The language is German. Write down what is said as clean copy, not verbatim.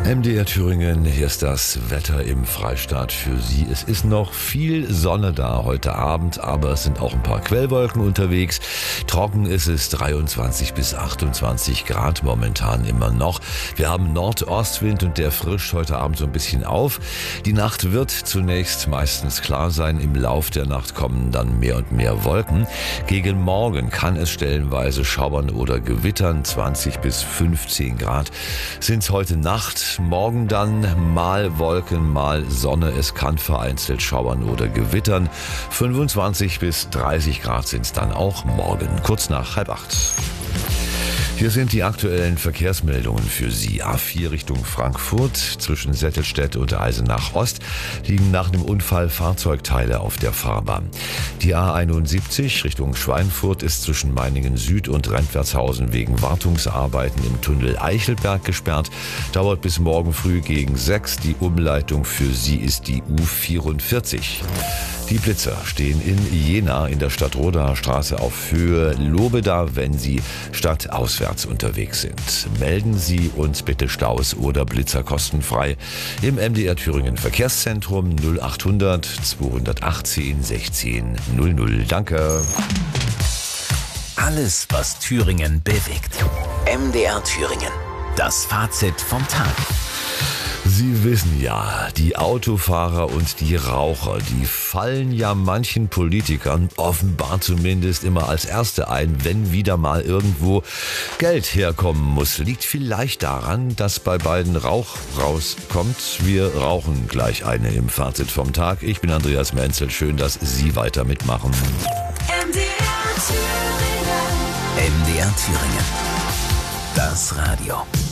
MDR Thüringen, hier ist das Wetter im Freistaat für Sie. Es ist noch viel Sonne da heute Abend, aber es sind auch ein paar Quellwolken unterwegs. Trocken ist es 23 bis 28 Grad momentan immer noch. Wir haben Nordostwind und der frischt heute Abend so ein bisschen auf. Die Nacht wird zunächst meistens klar sein. Im Lauf der Nacht kommen dann mehr und mehr Wolken. Gegen Morgen kann es stellenweise schauern oder gewittern. 20 bis 15 Grad sind es heute Nacht. Morgen dann mal Wolken, mal Sonne. Es kann vereinzelt schauern oder gewittern. 25 bis 30 Grad sind es dann auch morgen, kurz nach 7:30. Hier sind die aktuellen Verkehrsmeldungen für Sie. A4 Richtung Frankfurt zwischen Settelstedt und Eisenach Ost liegen nach dem Unfall Fahrzeugteile auf der Fahrbahn. Die A71 Richtung Schweinfurt ist zwischen Meiningen Süd und Rentwertshausen wegen Wartungsarbeiten im Tunnel Eichelberg gesperrt. Dauert bis morgen früh gegen 6. Die Umleitung für Sie ist die U44. Die Blitzer stehen in Jena in der Stadtrodaer Straße auf Höhe Lobeda, wenn Sie stadtauswärts unterwegs sind. Melden Sie uns bitte Staus oder Blitzer kostenfrei im MDR Thüringen Verkehrszentrum 0800 218 16 00. Danke. Alles, was Thüringen bewegt. MDR Thüringen. Das Fazit vom Tag. Sie wissen ja, die Autofahrer und die Raucher, die fallen ja manchen Politikern offenbar zumindest immer als Erste ein, wenn wieder mal irgendwo Geld herkommen muss. Liegt vielleicht daran, dass bei beiden Rauch rauskommt. Wir rauchen gleich eine im Fazit vom Tag. Ich bin Andreas Menzel. Schön, dass Sie weiter mitmachen. MDR Thüringen. Das Radio.